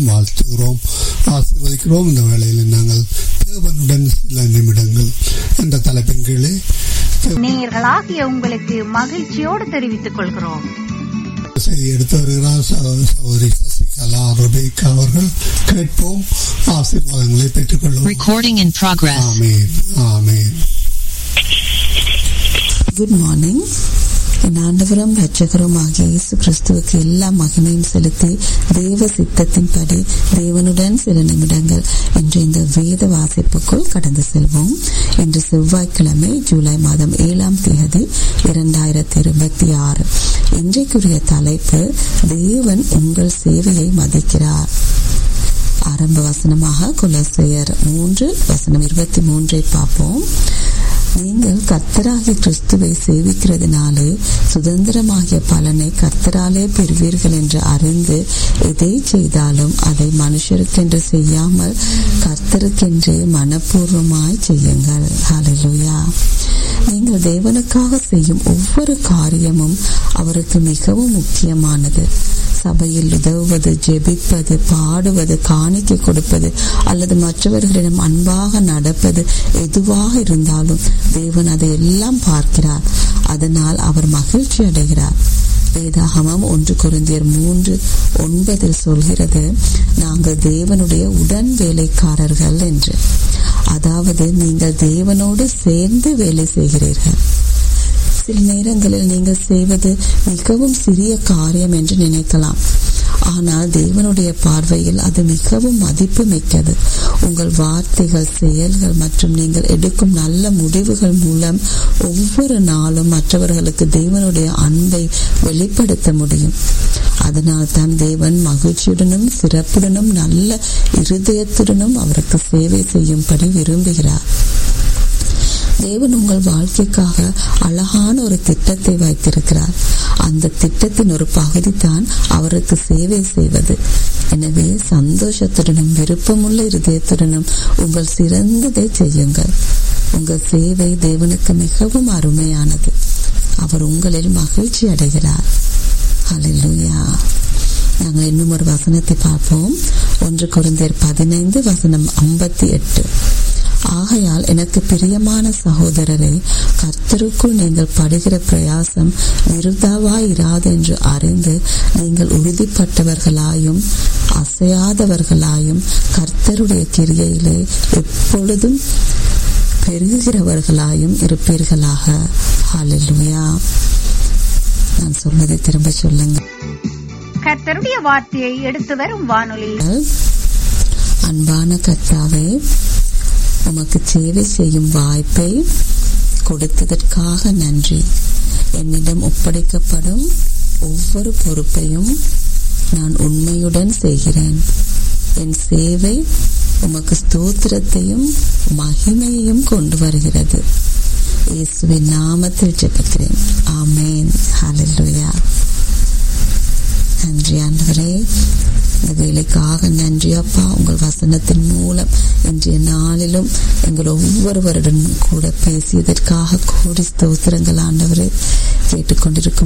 வாழ்த்துகிறோம், ஆசீர்வதிக்கிறோம். இந்த வேளையில் நாங்கள் தேவனுடன் சில நிமிடங்கள் என்ற தலைப்பின் கீழே நேயர்களாகிய உங்களுக்கு மகிழ்ச்சியோடு தெரிவித்துக் கொள்கிறோம். செய்தி எடுத்து வருகிறார் சகோதரி சசிகலா ரபேக்கா அவர்கள். கேட்போம், ஆசீர்வாதங்களை பெற்றுக் கொள்வோம். ஆமேன், ஆமேன். Good morning. என் ஆண்டவரும் இரட்சகரும் ஆகிய இயேசு கிறிஸ்துவுக்கு எல்லா மகிமையும் செலுத்தி தேவ சித்தத்தின்படி தேவனுடன் சில நிமிடங்கள் என்ற இந்த வேத வாசிப்புக்குள் கடந்து செல்வோம். இன்று செவ்வாய்க்கிழமை ஜூலை மாதம் 7ஆம் தேதி 2026. இன்றைக்குரிய தலைப்பு தேவன் உங்கள் சேவையை மதிக்கிறார். ஆரம்ப வசனமாக கொலோசையர் 3:23 பார்ப்போம். நீங்கள் கர்த்தராகிய கிறிஸ்துவை சேவிக்கிறதுனாலே சுதந்திரமாகிய பலனை கர்த்தராலே பெறுவீர்கள் என்று அறிந்து எதை செய்தாலும் அதை மனுஷருக்கென்று செய்யாமல் கர்த்தருக்கென்றே மனப்பூர்வமாய் செய்யுங்கள். ஹல்லேலூயா. நீங்கள் தேவனுக்காக செய்யும் ஒவ்வொரு காரியமும் அவருக்கு மிகவும் முக்கியமானது. சபையில் உதவுவது, ஜெபிப்பது, பாடுவது, காணிக்கை கொடுப்பது அல்லது மற்றவர்களிடம் அன்பாக நடப்பது எதுவாக இருந்தாலும் தேவன் அதை எல்லாம் பார்க்கிறார். அதனால் அவர் மகிழ்ச்சி அடைகிறார். வேதாகமம் 1 கொரிந்தியர் 3:9 சொல்கிறது, நாங்கள் தேவனுடைய உடன் வேலைக்காரர்கள் என்று. அதாவது நீங்கள் தேவனோடு சேர்ந்து வேலை செய்கிறீர்கள். சில நேரங்களில் நீங்கள் செய்வது மிகவும் சிறிய காரியம் என்று நினைக்கலாம். ஆனால் தேவனுடைய பார்வையில் அது மிகவும் மதிப்பு மிக்கது. உங்கள் வார்த்தைகள், செயல்கள் மற்றும் நீங்கள் எடுக்கும் நல்ல முடிவுகள் மூலம் ஒவ்வொரு நாளும் மற்றவர்களுக்கு தேவனுடைய அன்பை வெளிப்படுத்த முடியும். அதனால் தான் தேவன் மகிழ்ச்சியுடனும் சிறப்புடனும் நல்ல இருதயத்துடனும் அவருக்கு சேவை செய்யும்படி விரும்புகிறார். தேவன் உங்கள் வாழ்க்கைக்காக அழகான ஒரு திட்டத்தை வைத்திருக்கிறார். அந்த திட்டத்தின் ஒரு பகுதி தான் அவருக்கு சேவை செய்வது. எனவே சந்தோஷத்துடனும் விருப்பமுள்ள இருதயத்துடனும் உங்கள் சிறந்ததை செய்யுங்கள். உங்கள் சேவை தேவனுக்கு மிகவும் அருமையானது. அவர் உங்களில் மகிழ்ச்சி அடைகிறார். ஹல்லேலூயா. நாங்கள் இன்னும் ஒரு வசனத்தை பார்ப்போம். 1 கொரிந்தியர் 15:58. ஆகையால் எனக்கு பிரியமான சகோதரரை, கர்த்தருக்குள் நீங்கள் படுகிற பிரயாசம் விருதாவாயிராது என்று அறிந்து நீங்கள் உறுதிப்பட்டவர்களாயும் அசையாதவர்களாயும் கர்த்தருடைய கிரியையிலே எப்பொழுதும் பெருகிறவர்களாயும் இருப்பீர்களாக. ஹல்லேலூயா. நான் சொல்வதை திரும்ப சொல்லுங்க. கர்த்தருடைய வார்த்தையை எடுத்து வரும் வானொலி. அன்பான கர்த்தாவே, உமக்கு சேவை செய்யும் வாய்ப்பை கொடுத்ததற்காக நன்றி. என்னிடம் ஒப்படைக்கப்படும் ஒவ்வொரு பொறுப்பையும் நான் உண்மையுடன் செய்கிறேன். என் சேவை உமக்கு ஸ்தோத்திரத்தையும் மகிமையையும் கொண்டு வருகிறது. இயேசுவின் நாமத்தில் ஜெபிக்கிறேன். ஆமேன். ஹல்லேலூயா. நன்றி ஆண்டவரே, இந்த வேலைக்காக நன்றி அப்பா. உங்கள் வசனத்தின் மூலம் இன்றைய நாளிலும் எங்கள் ஒவ்வொருவருடன் கூட பேசியதற்காக கோடி ஸ்தோத்திரங்கள் ஆண்டவரே. கேட்டுக்கொண்டிருக்கும்